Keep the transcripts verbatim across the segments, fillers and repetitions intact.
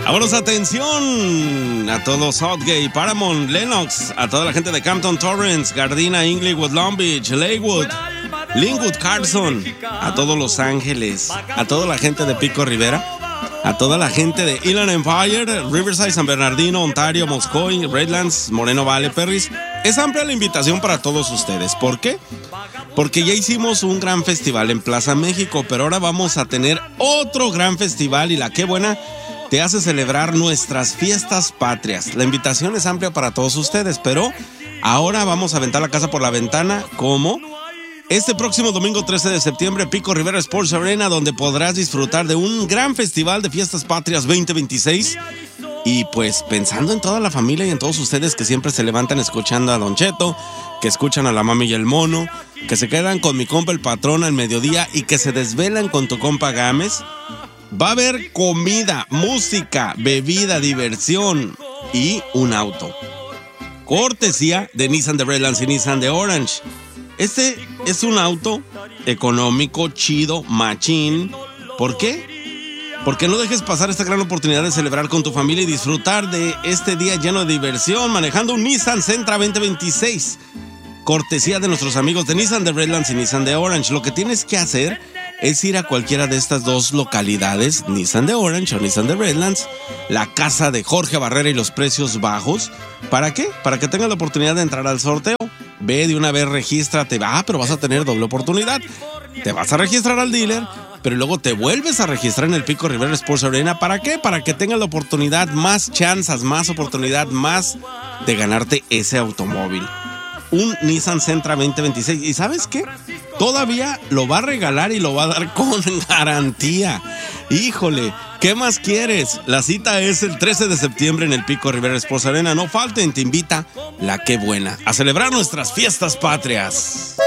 Vámonos, atención a todos Southgate, Paramount, Lenox, a toda la gente de Campton, Torrance, Gardena, Inglewood, Long Beach, Lakewood, Linwood, Carson, a todos Los Ángeles, a toda la gente de Pico Rivera, a toda la gente de Inland Empire, Riverside, San Bernardino, Ontario, Moscow, Redlands, Moreno Valley, Perris. Es amplia la invitación para todos ustedes. ¿Por qué? Porque ya hicimos un gran festival en Plaza México, pero ahora vamos a tener otro gran festival y la qué buena te hace celebrar nuestras fiestas patrias. La invitación es amplia para todos ustedes, pero ahora vamos a aventar la casa por la ventana. ¿Cómo? Este próximo domingo trece de septiembre, Pico Rivera Sports Arena, donde podrás disfrutar de un gran festival de fiestas patrias veinte veintiséis. Y pues pensando en toda la familia y en todos ustedes que siempre se levantan escuchando a Don Cheto, que escuchan a la mami y el mono, que se quedan con mi compa el patrón al mediodía y que se desvelan con tu compa Gámez. Va a haber comida, música, bebida, diversión y un auto. Cortesía de Nissan de Redlands y Nissan de Orange. Este es un auto económico, chido, machín. ¿Por qué? Porque no dejes pasar esta gran oportunidad de celebrar con tu familia y disfrutar de este día lleno de diversión manejando un Nissan Sentra veinte veintiséis. Cortesía de nuestros amigos de Nissan de Redlands y Nissan de Orange. Lo que tienes que hacer es ir a cualquiera de estas dos localidades, Nissan de Orange o Nissan de Redlands, la casa de Jorge Barrera y los precios bajos. ¿Para qué? Para que tengas la oportunidad de entrar al sorteo. Ve de una vez, regístrate. Ah, pero vas a tener doble oportunidad. Te vas a registrar al dealer, pero luego te vuelves a registrar en el Pico Rivera Sports Arena. ¿Para qué? Para que tengas la oportunidad, más chances, más oportunidad, más de ganarte ese automóvil. Un Nissan Sentra veinte veintiséis. ¿Y sabes qué? Todavía lo va a regalar y lo va a dar con garantía. Híjole, ¿qué más quieres? La cita es el trece de septiembre en el Pico Rivera Sports Arena. No falten, te invita la qué buena a celebrar nuestras fiestas patrias.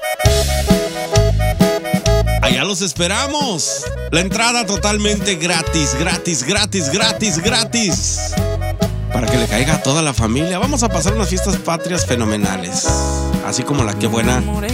Allá los esperamos. La entrada totalmente gratis, gratis, gratis, gratis, gratis. Para que le caiga a toda la familia. Vamos a pasar unas fiestas patrias fenomenales. Así como la que buena